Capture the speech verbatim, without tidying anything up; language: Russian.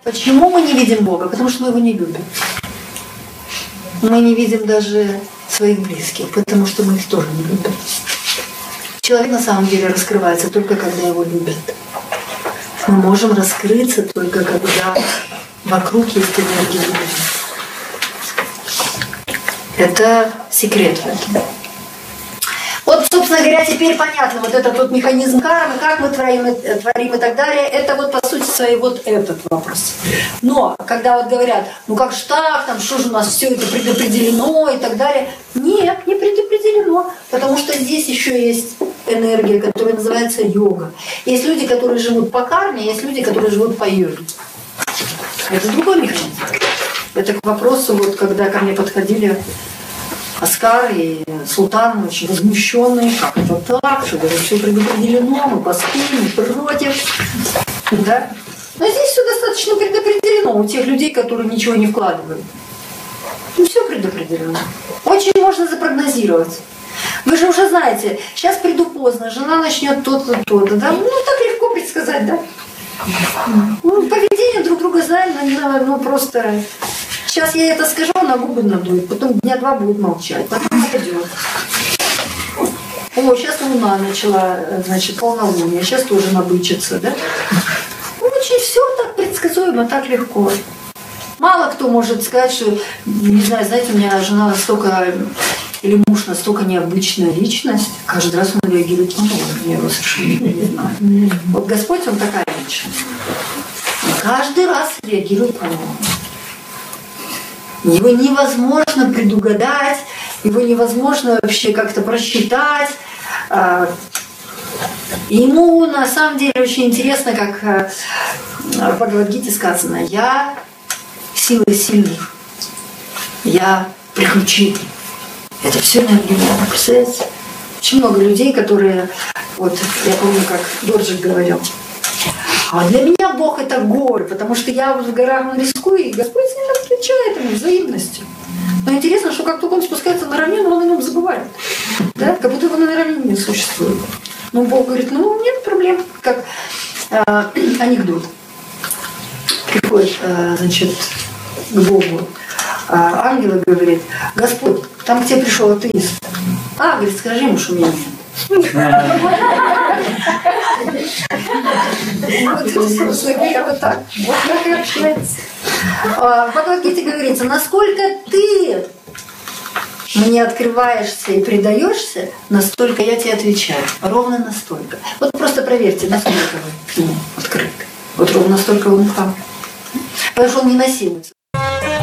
Почему мы не видим Бога? Потому что мы его не любим. Мы не видим даже своих близких, потому что мы их тоже не любим. Человек на самом деле раскрывается только когда его любят. Мы можем раскрыться только когда вокруг есть энергия любви. Это секрет в этом. Вот, собственно говоря, теперь понятно, вот этот вот механизм кармы, как мы творим, творим и так далее, это вот по сути своей вот этот вопрос. Но когда вот говорят, ну как же так, там, что же у нас все это предопределено и так далее, нет, не предопределено, потому что здесь еще есть энергия, которая называется йога. Есть люди, которые живут по карме, есть люди, которые живут по йоге. Это другой механизм. Это к вопросу, вот когда ко мне подходили Оскар и Султан, очень возмущенные, как это так, что это все предопределено, мы поспим, мы против. Да? Но здесь все достаточно предопределено у тех людей, которые ничего не вкладывают. Ну, все предопределено. Очень можно запрогнозировать. Вы же уже знаете, сейчас приду поздно, жена начнет то-то, то-то. Да? Ну, так легко предсказать, да? Ну, поведение друг друга знаем, ну, просто... Сейчас я это скажу, на губы надует, потом дня два будет молчать, потом пойдет. О, сейчас луна начала, значит, полнолуние, сейчас тоже набычится, да? Очень все так предсказуемо, так легко. Мало кто может сказать, что, не знаю, знаете, у меня жена настолько, или муж настолько необычная личность, каждый раз он реагирует по-новому, я его совершенно не знаю. Вот Господь, он такая личность. Он каждый раз реагирует по-новому. Его невозможно предугадать, его невозможно вообще как-то просчитать. Ему на самом деле очень интересно, как в Бхагавад-гите сказано: «Я сила сильных, я приключитель». Это все энергия. Представляете? Очень много людей, которые, вот я помню, как Дорджик говорил, а для меня Бог это горы, потому что я вот в горах рискую, и Господь с ним отвечает ему взаимностью. Но интересно, что как только он спускается на равнину, он о нем забывает. Да? Как будто его на равнине не существует. Но Бог говорит, ну нет проблем. Как э, анекдот. Приходит, э, значит, к Богу э, ангел и говорит: Господь, там к тебе пришел атеист. А, говорит, скажи ему, что меня нет. Вот так. Вот так и общается. В Бхагавад-гите говорится: насколько ты мне открываешься и предаешься, настолько я тебе отвечаю. Ровно настолько. Вот просто проверьте, насколько вы к нему открыты. Вот ровно настолько он к вам. Потому что он не насилуется.